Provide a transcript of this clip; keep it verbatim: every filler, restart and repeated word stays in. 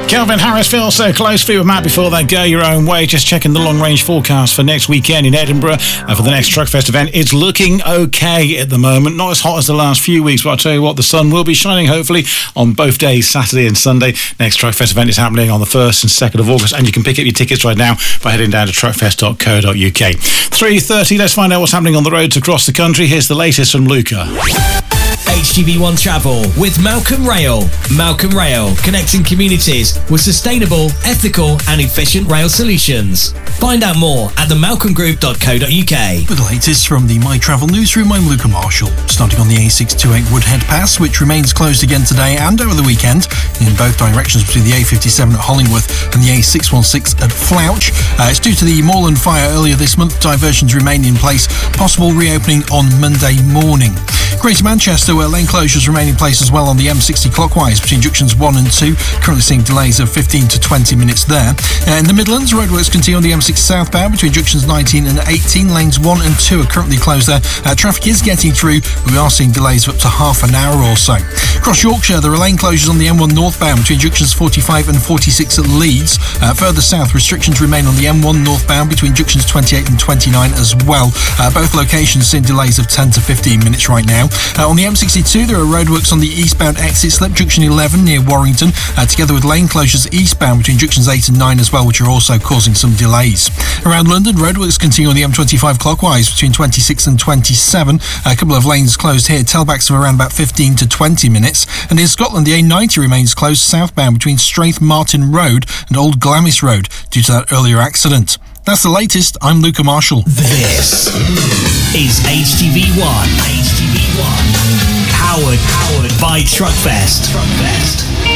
Calvin Harris, Feel So Close, Feel with Matt before they go your own way. Just checking the long-range forecast for next weekend in Edinburgh uh, for the next Truckfest event. It's looking okay at the moment. Not as hot as the last few weeks, but I'll tell you what, the sun will be shining hopefully on both days, Saturday and Sunday. Next Truckfest event is happening on the first and second of August, and you can pick up your tickets right now by heading down to truckfest dot co dot uk. three thirty, let's find out what's happening on the roads across the country. Here's the latest from Luca. H G V one Travel with Malcolm Rail. Malcolm Rail, connecting communities with sustainable, ethical and efficient rail solutions. Find out more at the malcolm group dot co dot uk. With the latest from the My Travel newsroom, I'm Luca Marshall. Starting on the A six twenty-eight Woodhead Pass, which remains closed again today and over the weekend in both directions between the A fifty-seven at Hollingworth and the A six sixteen at Flouch. Uh, it's due to the Moreland fire earlier this month. Diversions remain in place. Possible reopening on Monday morning. Greater Manchester, where lane closures remain in place as well on the M sixty clockwise between junctions one and two. Currently seeing delays of fifteen to twenty minutes there. Uh, in the Midlands, roadworks continue on the M six southbound between junctions nineteen and eighteen. Lanes one and two are currently closed there. Uh, traffic is getting through, but we are seeing delays of up to half an hour or so. Across Yorkshire, there are lane closures on the M one northbound between junctions forty-five and forty-six at Leeds. Uh, further south, restrictions remain on the M one northbound between junctions twenty-eight and twenty-nine as well. Uh, both locations seeing delays of ten to fifteen minutes right now. Uh, on the M sixty-two, there are roadworks on the eastbound exit slip, junction eleven near Warrington, uh, together with lane closures eastbound between junctions eight and nine as well, which are also causing some delays. Around London, roadworks continue on the M twenty-five clockwise between twenty-six and twenty-seven. A couple of lanes closed here, tailbacks of around about fifteen to twenty minutes. And in Scotland, the A ninety remains closed southbound between Straith Martin Road and Old Glamis Road due to that earlier accident. That's the latest. I'm Luca Marshall. This is H T V one. H T V one. Powered, powered by Truckfest. Truckfest.